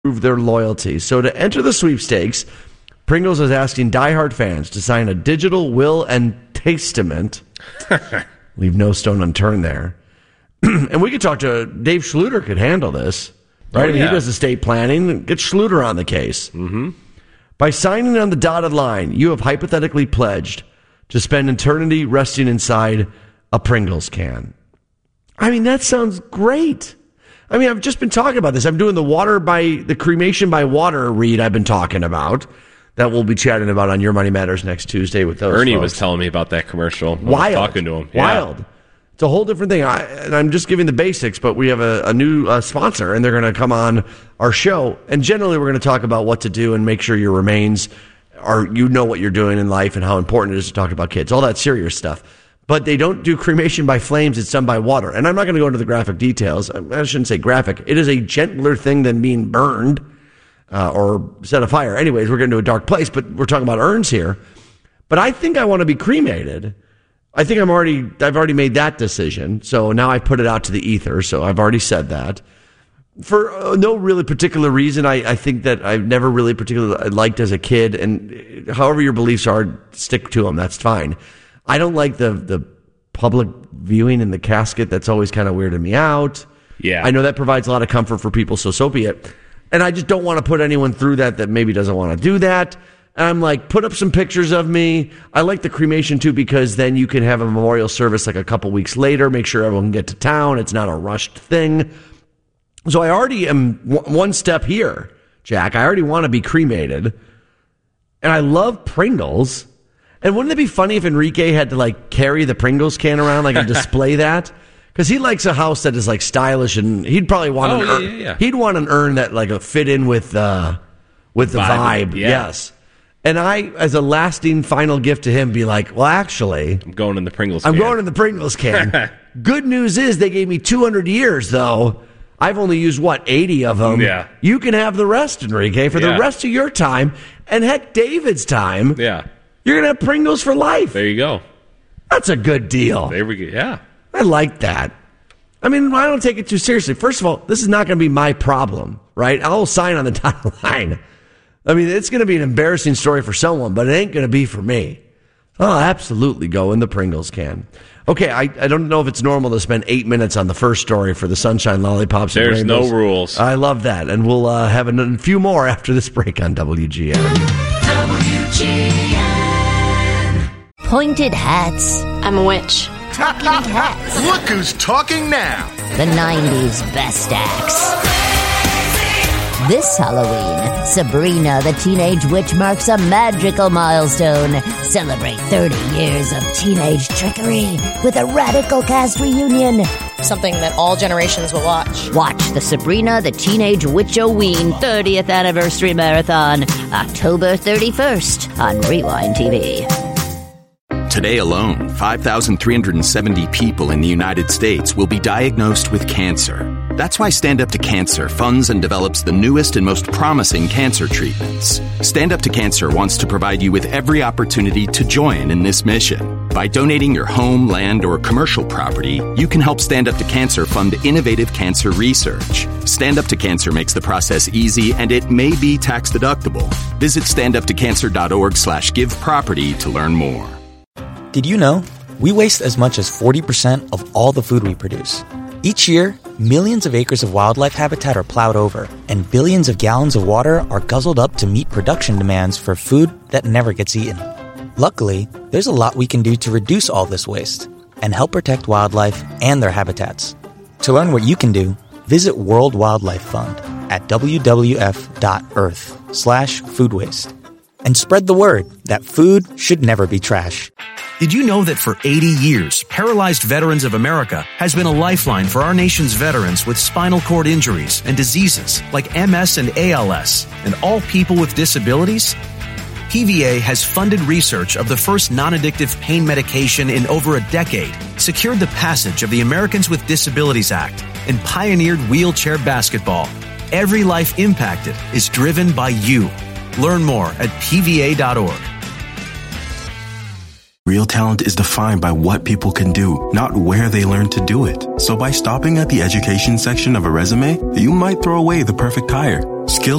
prove their loyalty. So to enter the sweepstakes, Pringles is asking diehard fans to sign a digital will and testament. Leave no stone unturned there. And we could talk to Dave Schluter could handle this, right? Oh, yeah. He does estate planning. Get Schluter on the case. Mm-hmm. By signing on the dotted line, you have hypothetically pledged to spend eternity resting inside a Pringles can. I mean, that sounds great. I mean, I've just been talking about this. I'm doing the cremation by water read I've been talking about that we'll be chatting about on Your Money Matters next Tuesday with those Ernie folks. was telling me about that commercial. Wild. I was talking to him. Wild. Yeah. It's a whole different thing. And I'm just giving the basics, but we have a new sponsor, and they're going to come on our show. And generally, we're going to talk about what to do and make sure your remains are, you know what you're doing in life and how important it is to talk about kids, all that serious stuff. But they don't do cremation by flames. It's done by water. And I'm not going to go into the graphic details. I shouldn't say graphic. It is a gentler thing than being burned or set afire. Anyways, we're going to a dark place, but we're talking about urns here. But I think I want to be cremated. I think I've already made that decision. So now I put it out to the ether. So I've already said that. For no really particular reason. I think that I've never really particularly liked as a kid. And however your beliefs are, stick to them. That's fine. I don't like the public viewing in the casket. That's always kind of weirded me out. Yeah. I know that provides a lot of comfort for people, so be it. And I just don't want to put anyone through that maybe doesn't want to do that. And I'm like, put up some pictures of me. I like the cremation too, because then you can have a memorial service like a couple weeks later, make sure everyone can get to town. It's not a rushed thing. So I already am one step here, Jack. I already want to be cremated. And I love Pringles. And wouldn't it be funny if Enrique had to like carry the Pringles can around, like and display that? Because he likes a house that is like stylish, and he'd probably want an urn. Yeah. He'd want an urn that like fit in with the vibe. Yeah. Yes. And I, as a lasting final gift to him, be like, well, actually, I'm going in the Pringles can. I'm going in the Pringles can. Good news is they gave me 200 years, though. I've only used, 80 of them? Yeah. You can have the rest, Enrique, for the rest of your time. And heck, David's time. Yeah. You're going to have Pringles for life. There you go. That's a good deal. There we go. Yeah. I like that. I mean, I don't take it too seriously. First of all, this is not going to be my problem, right? I'll sign on the dotted line. I mean, it's going to be an embarrassing story for someone, but it ain't going to be for me. I'll absolutely go in the Pringles can. Okay, I don't know if it's normal to spend 8 minutes on the first story for the Sunshine Lollipops and There's Rainbows. no rules. I love that. And we'll have a few more after this break on WGN. WGN. Pointed hats. I'm a witch. Talking hats. Look who's talking now. The 90s best acts. This Halloween, Sabrina the Teenage Witch marks a magical milestone. Celebrate 30 years of teenage trickery with a radical cast reunion. Something that all generations will watch. Watch the Sabrina the Teenage Witch-O-Ween 30th Anniversary Marathon, October 31st on Rewind TV. Today alone, 5,370 people in the United States will be diagnosed with cancer. That's why Stand Up to Cancer funds and develops the newest and most promising cancer treatments. Stand Up to Cancer wants to provide you with every opportunity to join in this mission. By donating your home, land, or commercial property, you can help Stand Up to Cancer fund innovative cancer research. Stand Up to Cancer makes the process easy, and it may be tax deductible. Visit standuptocancer.org/giveproperty to learn more. Did you know? We waste as much as 40% of all the food we produce. Each year, millions of acres of wildlife habitat are plowed over, and billions of gallons of water are guzzled up to meet production demands for food that never gets eaten. Luckily, there's a lot we can do to reduce all this waste and help protect wildlife and their habitats. To learn what you can do, visit World Wildlife Fund at wwf.earth/food waste. And spread the word that food should never be trash. Did you know that for 80 years, Paralyzed Veterans of America has been a lifeline for our nation's veterans with spinal cord injuries and diseases like MS and ALS, and all people with disabilities? PVA has funded research of the first non-addictive pain medication in over a decade, secured the passage of the Americans with Disabilities Act, and pioneered wheelchair basketball. Every life impacted is driven by you. Learn more at pva.org. Real talent is defined by what people can do, not where they learn to do it. So by stopping at the education section of a resume, you might throw away the perfect hire. Skills